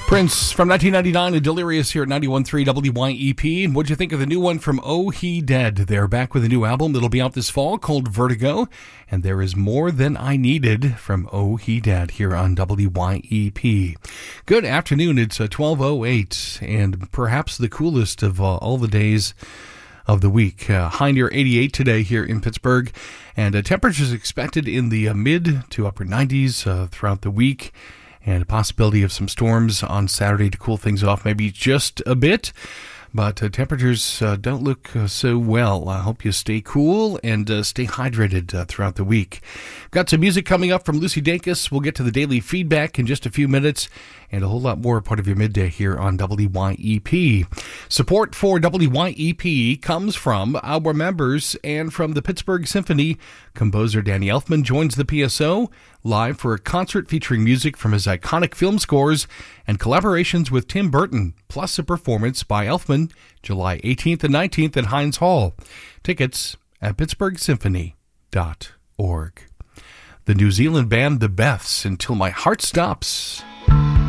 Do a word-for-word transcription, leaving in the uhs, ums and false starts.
Prince from nineteen ninety-nine and Delirious here at ninety-one point three W Y E P. What'd you think of the new one from Oh He Dead? They're back with a new album that'll be out this fall called Vertigo, and there is More Than I Needed from Oh He Dead here on W Y E P. Good afternoon, it's uh, twelve oh eight, and perhaps the coolest of uh, all the days of the week. Uh, high near eighty-eight today here in Pittsburgh, and uh, temperatures expected in the uh, mid to upper nineties uh, throughout the week, and a possibility of some storms on Saturday to cool things off maybe just a bit. But uh, temperatures uh, don't look uh, so well. I hope you stay cool and uh, stay hydrated uh, throughout the week. Got some music coming up from Lucy Dacus. We'll get to the daily feedback in just a few minutes, and a whole lot more part of your midday here on W Y E P. Support for W Y E P comes from our members and from the Pittsburgh Symphony. Composer Danny Elfman joins the P S O live for a concert featuring music from his iconic film scores and collaborations with Tim Burton, plus a performance by Elfman July eighteenth and nineteenth at Heinz Hall. Tickets at pittsburgh symphony dot org. The New Zealand band The Beths, Until My Heart Stops.